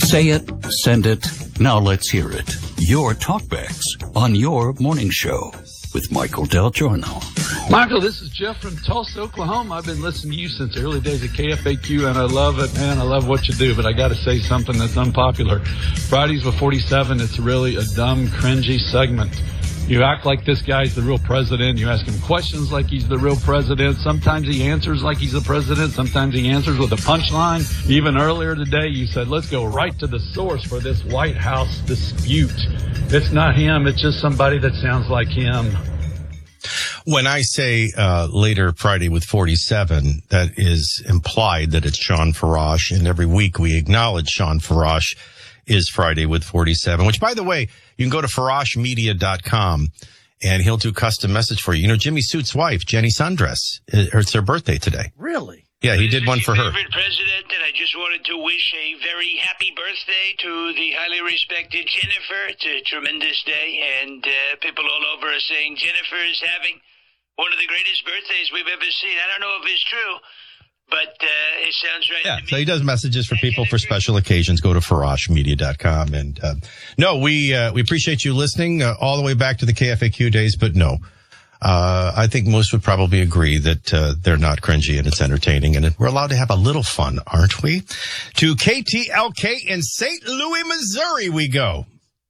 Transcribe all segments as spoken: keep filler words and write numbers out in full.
Say it, send it, now let's hear it. Your talkbacks on your morning show with Michael Del Giorno. Michael, this is Jeff from Tulsa, Oklahoma. I've been listening to you since the early days of K F A Q, and I love it, man. I love what you do, but I got to say something that's unpopular. Fridays with forty-seven, it's really a dumb, cringy segment. You act like this guy's the real president. You ask him questions like he's the real president. Sometimes he answers like he's the president. Sometimes he answers with a punchline. Even earlier today, you said, let's go right to the source for this White House dispute. It's not him. It's just somebody that sounds like him. When I say uh later Friday with forty-seven, that is implied that it's Sean Farash, and every week we acknowledge Sean Farash is Friday with forty-seven, which, by the way, you can go to farash media dot com and he'll do custom message for you. You know, Jimmy Suit's wife, Jenny Sundress, it's her birthday today. Really? Yeah, he did one for her. Favorite president, and I just wanted to wish a very happy birthday to the highly respected Jennifer. It's a tremendous day, and uh, people all over are saying Jennifer is having one of the greatest birthdays we've ever seen. I don't know if it's true, but uh, it sounds right yeah, to me. So he does messages for people for special occasions. Go to farash media dot com. And uh, no, we uh, we appreciate you listening uh, all the way back to the K F A Q days, but no. Uh, I think most would probably agree that uh, they're not cringy and it's entertaining, and we're allowed to have a little fun, aren't we? To K T L K in Saint Louis, Missouri we go.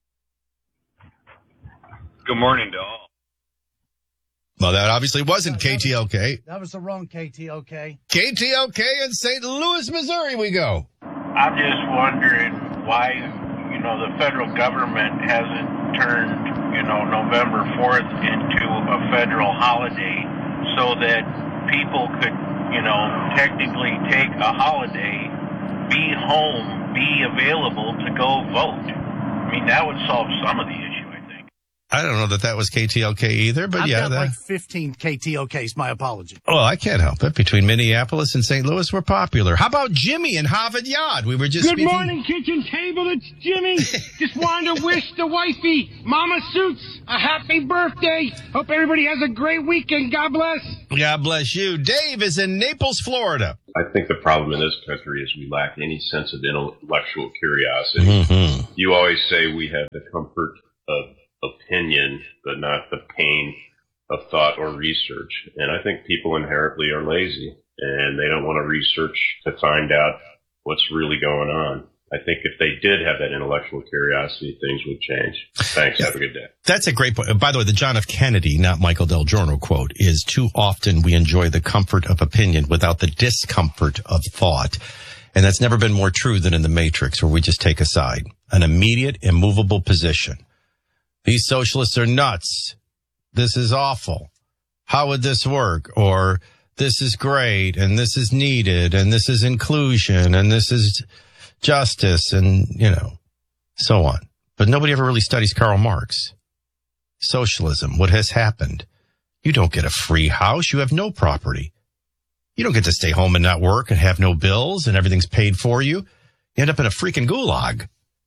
Good morning to all. Well, that obviously wasn't K T L K. That was the wrong K T L K. K T L K in Saint Louis, Missouri we go. I'm just wondering why, you know, the federal government hasn't turned, you know, November fourth into a federal holiday so that people could, you know, technically take a holiday, be home, be available to go vote. I mean, that would solve some of the issue, I think. I don't know that that was K T L K either, but I've yeah. got that... like fifteen K T L Ks. My apology. Well, I can't help it. Between Minneapolis and Saint Louis, we're popular. How about Jimmy in Harvard Yard? We were just Good speaking... morning, kitchen table. It's Jimmy. Just wanted to wish the wifey, Mama Suits, a happy birthday. Hope everybody has a great weekend. God bless. God bless you. Dave is in Naples, Florida. I think the problem in this country is we lack any sense of intellectual curiosity. Mm-hmm. You always say we have the comfort of opinion, but not the pain of thought or research. And I think people inherently are lazy, and they don't want to research to find out what's really going on. I think if they did have that intellectual curiosity, things would change. Thanks. Yeah. Have a good day. That's a great point. By the way, the John F. Kennedy, not Michael Del Giorno quote, is too often we enjoy the comfort of opinion without the discomfort of thought. And that's never been more true than in the Matrix, where we just take a side, an immediate, immovable position. These socialists are nuts. This is awful. How would this work? Or this is great, and this is needed, and this is inclusion, and this is justice, and, you know, so on. But nobody ever really studies Karl Marx. Socialism, what has happened? You don't get a free house. You have no property. You don't get to stay home and not work and have no bills and everything's paid for you. You end up in a freaking gulag.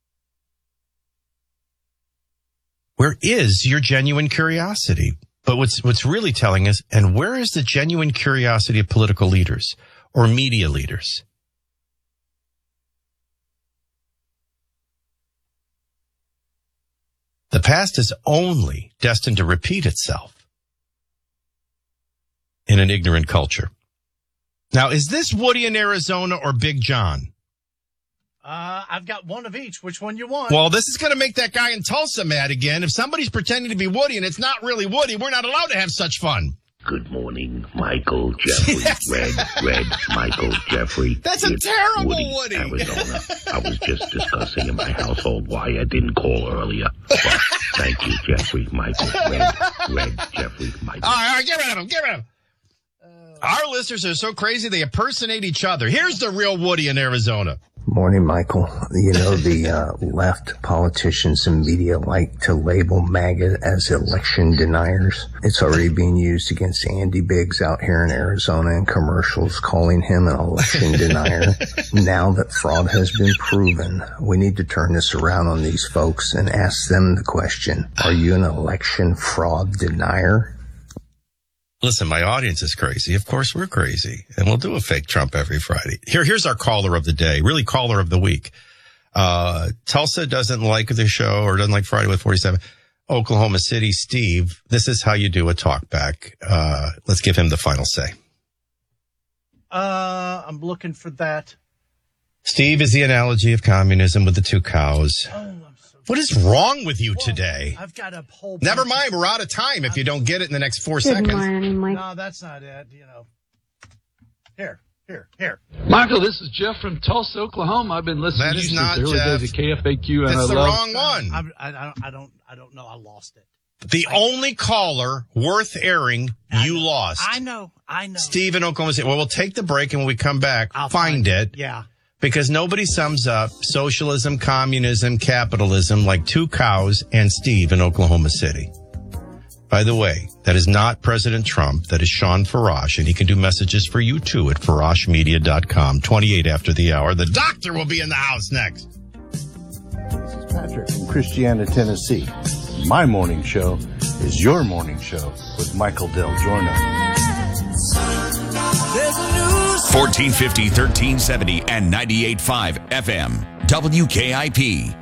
Where is your genuine curiosity? But what's what's really telling us, and where is the genuine curiosity of political leaders or media leaders? The past is only destined to repeat itself in an ignorant culture. Now, is this Woody in Arizona or Big John? Uh, I've got one of each. Which one you want? Well, this is going to make that guy in Tulsa mad again. If somebody's pretending to be Woody and it's not really Woody, we're not allowed to have such fun. Good morning, Michael Jeffrey. Yes. Red, red, Michael Jeffrey. That's a terrible Woody, Woody. Arizona. I was just discussing in my household why I didn't call earlier. But thank you, Jeffrey, Michael. Red, red, Jeffrey, Michael. All right, all right, get rid of him, get rid of him. Our listeners are so crazy, they impersonate each other. Here's the real Woody in Arizona. Morning, Michael. You know, the uh, left politicians and media like to label MAGA as election deniers. It's already being used against Andy Biggs out here in Arizona in commercials, calling him an election denier. Now that fraud has been proven, we need to turn this around on these folks and ask them the question, are you an election fraud denier? Listen, my audience is crazy. Of course, we're crazy. And we'll do a fake Trump every Friday. Here, here's our caller of the day, really caller of the week. Uh, Tulsa doesn't like the show or doesn't like Friday with forty-seven. Oklahoma City, Steve, this is how you do a talkback. Uh, let's give him the final say. Uh, I'm looking for that. Steve is the analogy of communism with the two cows. Oh, I'm so what is wrong with you Whoa, today? I've got a whole. Never mind, we're out of time if you don't get it in the next four Good seconds. morning, Mike. No, that's not it. You know. Here, here, here. Michael, this is Jeff from Tulsa, Oklahoma. I've been listening That to is you not since the early Jeff. days of K F A Q, and That's I the love. wrong one. I, I, I, don't, I don't. I don't know. I lost it. The only caller worth airing, you lost. I know. I know. Steve in Oklahoma City. Well, we'll take the break, and when we come back, I'll find, find it. Yeah. Because nobody sums up socialism, communism, capitalism like two cows and Steve in Oklahoma City. By the way, that is not President Trump. That is Sean Farash, and he can do messages for you too at farash media dot com. twenty-eight after the hour. The doctor will be in the house next. This is Patrick from Christiana, Tennessee. My morning show is your morning show with Michael Del Giorno. fourteen fifty, thirteen seventy, and ninety-eight point five F M. W K I P.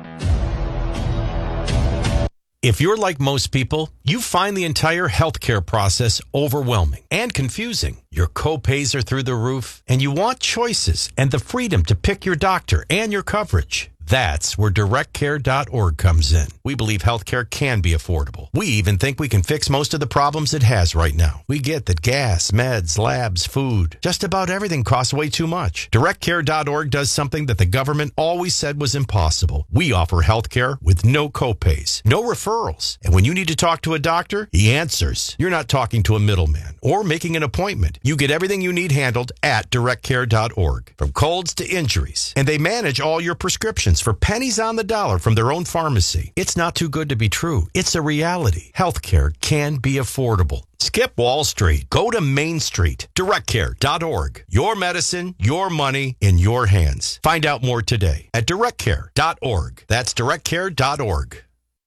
If you're like most people, you find the entire healthcare process overwhelming and confusing. Your co-pays are through the roof, and you want choices and the freedom to pick your doctor and your coverage. That's where direct care dot org comes in. We believe healthcare can be affordable. We even think we can fix most of the problems it has right now. We get that gas, meds, labs, food, just about everything costs way too much. direct care dot org does something that the government always said was impossible. We offer healthcare with no copays, no referrals. And when you need to talk to a doctor, he answers. You're not talking to a middleman or making an appointment. You get everything you need handled at direct care dot org, from colds to injuries. And they manage all your prescriptions for pennies on the dollar from their own pharmacy. It's not too good to be true. It's a reality. Healthcare can be affordable. Skip Wall Street. Go to Main Street. direct care dot org. Your medicine, your money in your hands. Find out more today at direct care dot org. That's direct care dot org.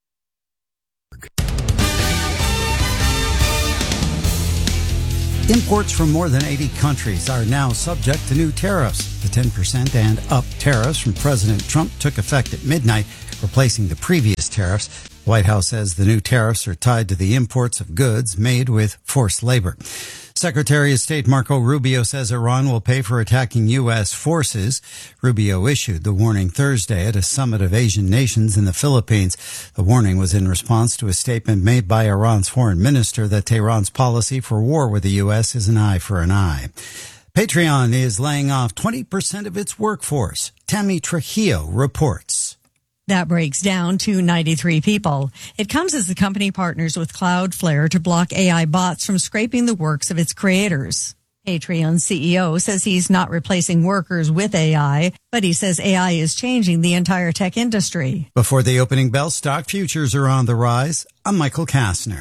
Imports from more than eighty countries are now subject to new tariffs. The ten percent and up tariffs from President Trump took effect at midnight, replacing the previous tariffs. The White House says the new tariffs are tied to the imports of goods made with forced labor. Secretary of State Marco Rubio says Iran will pay for attacking U S forces. Rubio issued the warning Thursday at a summit of Asian nations in the Philippines. The warning was in response to a statement made by Iran's foreign minister that Tehran's policy for war with the U S is an eye for an eye. Patreon is laying off twenty percent of its workforce. Tammy Trujillo reports. That breaks down to ninety-three people. It comes as the company partners with Cloudflare to block A I bots from scraping the works of its creators. Patreon C E O says he's not replacing workers with A I, but he says A I is changing the entire tech industry. Before the opening bell, stock futures are on the rise. I'm Michael Kastner.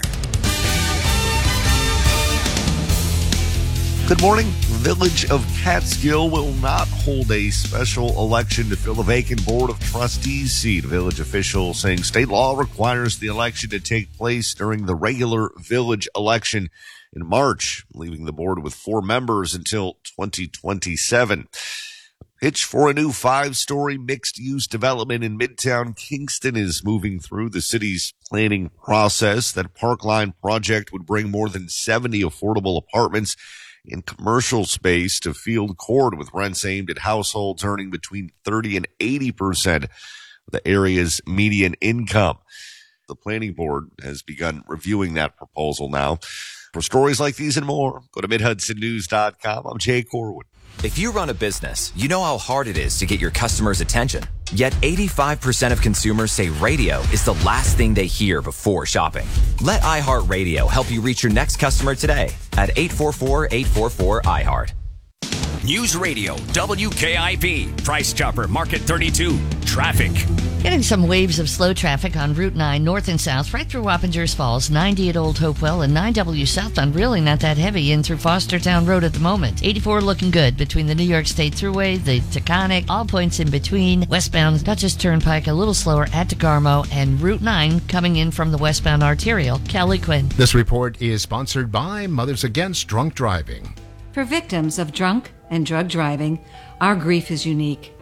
Good morning. The Village of Catskill will not hold a special election to fill a vacant Board of Trustees seat. Village officials saying state law requires the election to take place during the regular village election in March, leaving the board with four members until twenty twenty-seven. Pitch for a new five-story mixed-use development in Midtown Kingston is moving through the city's planning process. That Parkline project would bring more than seventy affordable apartments in commercial space to Field Court, with rents aimed at households earning between thirty and eighty percent of the area's median income. The planning board has begun reviewing that proposal now. For stories like these and more, go to mid hudson news dot com. I'm Jay Corwood. If you run a business, you know how hard it is to get your customers' attention. Yet eighty-five percent of consumers say radio is the last thing they hear before shopping. Let iHeartRadio help you reach your next customer today at eight four four, eight four four, I heart. News Radio, W K I P, Price Chopper, Market thirty-two, traffic. Getting some waves of slow traffic on Route nine north and south, right through Wappingers Falls, ninety at Old Hopewell, and nine W southbound, really not that heavy in through Fostertown Road at the moment. eighty-four looking good between the New York State Thruway, the Taconic, all points in between. Westbound Dutchess Turnpike a little slower at DeGarmo, and Route nine coming in from the westbound arterial. Kelly Quinn. This report is sponsored by Mothers Against Drunk Driving. For victims of drunk and drug driving, our grief is unique.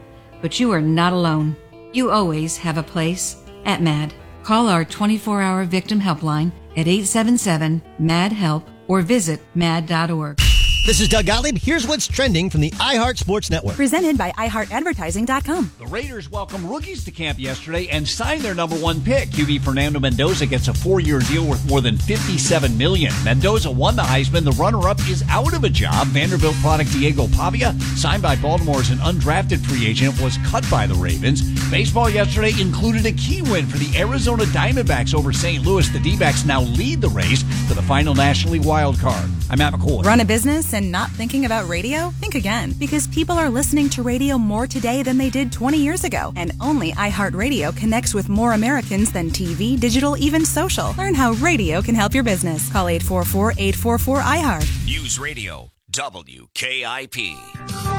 But you are not alone. You always have a place at MAD. Call our twenty-four hour victim helpline at eight seven seven, M A D, HELP or visit mad dot org. This is Doug Gottlieb. Here's what's trending from the iHeart Sports Network. Presented by i heart advertising dot com. The Raiders welcomed rookies to camp yesterday and signed their number one pick. Q B Fernando Mendoza gets a four-year deal worth more than fifty-seven million dollars. Mendoza won the Heisman. The runner-up is out of a job. Vanderbilt product Diego Pavia, signed by Baltimore as an undrafted free agent, was cut by the Ravens. Baseball yesterday included a key win for the Arizona Diamondbacks over Saint Louis. The D-backs now lead the race for the final National League wild card. I'm Matt McCoy. Run a business and not thinking about radio? Think again, because people are listening to radio more today than they did twenty years ago. And only iHeartRadio connects with more Americans than T V, digital, even social. Learn how radio can help your business. Call eight four four, eight four four, I heart. News Radio W K I P.